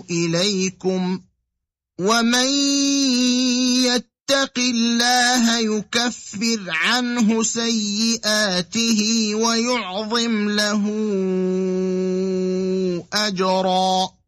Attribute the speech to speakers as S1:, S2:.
S1: إليكم ومن يتق الله يكفر عنه سيئاته ويعظم له أجرا